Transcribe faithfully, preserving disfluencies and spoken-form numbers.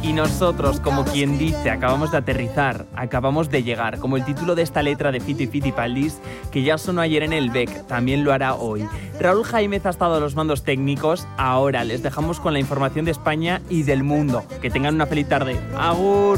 Y nosotros, como quien dice, acabamos de aterrizar, acabamos de llegar, como el título de esta letra de Fiti Fitipaldis, que ya sonó ayer en el B E C, también lo hará hoy. Raúl Jaimez ha estado a los mandos técnicos, ahora les dejamos con la información de España y del mundo. Que tengan una feliz tarde. ¡Agur!